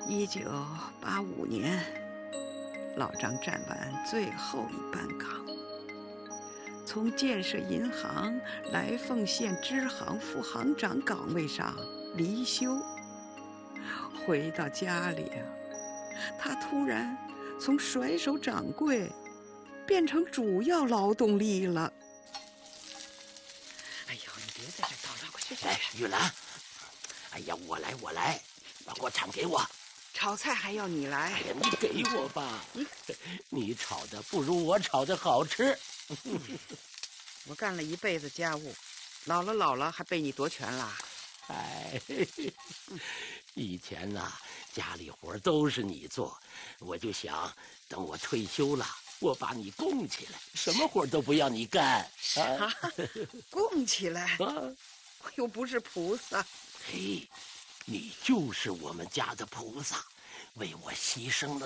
1985年，老张站完最后一班岗，从建设银行来凤县支行副行长岗位上离休。回到家里啊，他突然从甩手掌柜变成主要劳动力了。哎呦，你别在这叨叨，快去！ 哎，玉兰，哎呀，我来，把锅铲给我。 炒菜还要你来？ 哎呀，你给我吧，你炒的不如我炒的好吃。 我干了一辈子家务，老了还被你夺权啦？ 哎，以前呐，家里活都是你做，我就想等我退休了，我把你供起来，什么活都不要你干。 啊，供起来？我又不是菩萨。 嘿，你就是我们家的菩萨，为我牺牲了